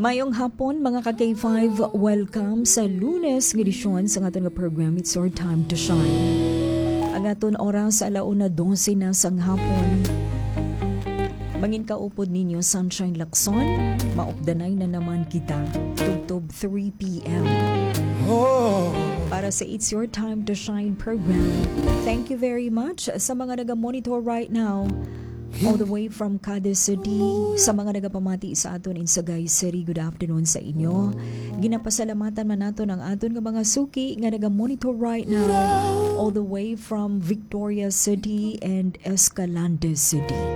Mayong hapon mga ka-K5, welcome sa Lunes ng edisyon sa aton nga program It's Your Time to Shine. Ang aton oras sa 1:12 na sang hapon. Mangin kaupod ninyo Sunshine Lacson, maupdanay na naman kita tugtog 3 p.m. Para sa It's Your Time to Shine program. Thank you very much sa mga naga-monitor right now. All the way from Cadiz City, sa mga nagapamati sa aton in Sagay City, good afternoon sa inyo. Ginapasalamatan man nato ng aton nga mga suki nga naga-monitor right now all the way from Victoria City and Escalante City.